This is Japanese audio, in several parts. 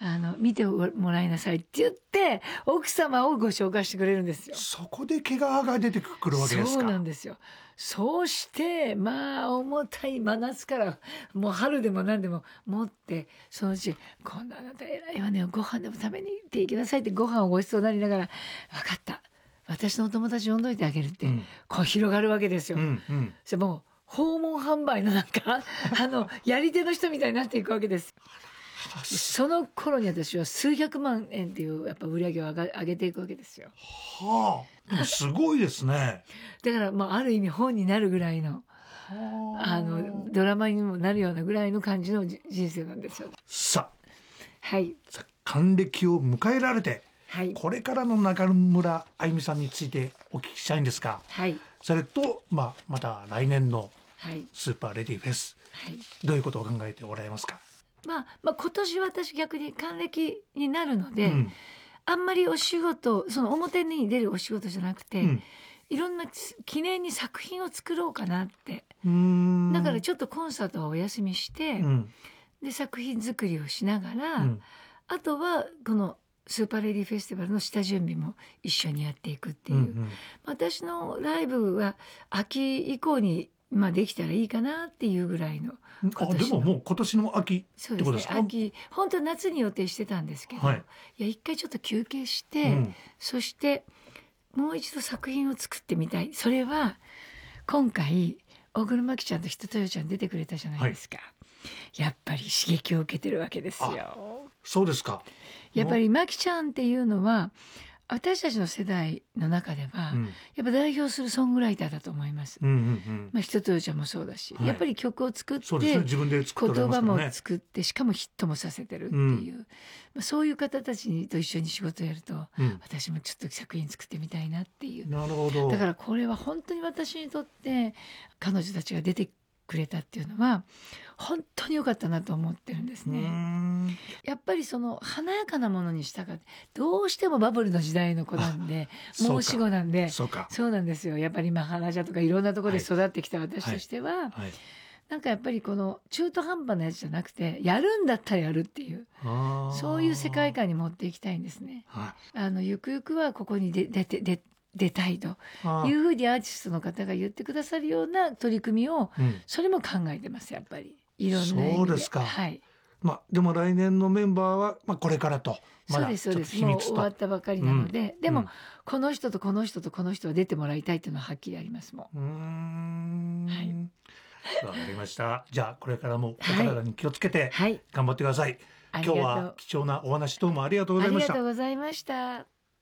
見てもらいなさいって言って奥様をご紹介してくれるんですよ。 そこで毛皮が出てくるわけですか。 そうなんですよ。そうして重たい真夏からもう春でも何でも持ってそのうちこんなあなた偉いわねご飯でも食べに行っていきなさいってご飯をごちそうになりながら分かった私のお友達呼んどいてあげるって、こう広がるわけですよ。それもう訪問販売のやり手の人みたいになっていくわけです。その頃に私は数百万円っていうやっぱ売り上げを上げていくわけですよ。 はあ、すごいですね。 だからある意味本になるぐらいのドラマにもなるようなぐらいの感じの人生なんですよ。 さあ、 はい、 還暦を迎えられて、 はい、 これからの中村あゆみさんについてお聞きしたいんですが、 はい、 それと、また来年のはいスーパーレディフェス、 はい、 どういうことを考えておられますか。 今年私逆に還暦になるので、あんまりお仕事その表に出るお仕事じゃなくて、いろんな記念に作品を作ろうかなって。だからちょっとコンサートはお休みして、で作品作りをしながら、あとはこのスーパーレディフェスティバルの下準備も一緒にやっていくっていう、私のライブは秋以降にできたらいいかなっていうぐらいの。 でももう今年の秋ってことですか。 そうですね、秋本当は夏に予定してたんですけど、いや一回ちょっと休憩して、そしてもう一度作品を作ってみたい。それは今回大黒摩季ちゃんと人とよちゃん出てくれたじゃないですか、やっぱり刺激を受けてるわけですよ。 そうですか。 やっぱり摩季ちゃんっていうのは私たちの世代の中では、やっぱ代表するソングライターだと思います。人とよちゃんもそうだし、やっぱり曲を作って、 自分で作っておられますからね。 言葉も作ってしかもヒットもさせてるっていう、そういう方たちと一緒に仕事をやると、私もちょっと作品作ってみたいなっていう。 なるほど。 だからこれは本当に私にとって彼女たちが出てくれたっていうのは本当に良かったなと思ってるんですね。やっぱりその華やかなものにしたかってどうしてもバブルの時代の子なんで申し子なんで、そうなんですよ。やっぱり花社とかいろんなところで育ってきた私としては、なんかやっぱりこの中途半端なやつじゃなくてやるんだったらやるっていうそういう世界観に持っていきたいんですね。ゆくゆくはここに出たいというふうにアーティストの方が言ってくださるような取り組みを、それも考えてます。やっぱりいろんな意味で。 そうですか。でも来年のメンバーは、これからとまだちょっと秘密と。 もう終わったばかりなので、でも、この人とこの人とこの人は出てもらいたいというのははっきりありますもん。 わかりました。じゃあこれからもお体に気をつけて頑張ってください。今日は貴重なお話どうもありがとうございました。 ありがとうございました。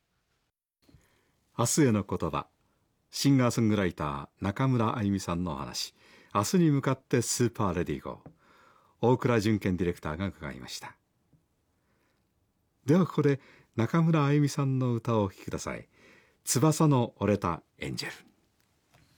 明日への言葉、シンガーソングライター中村あゆみさんのお話、明日に向かってスーパーレディゴー、大倉純健ディレクターが伺いました。ではここで中村あゆみさんの歌をお聴きください。翼の折れたエンジェル。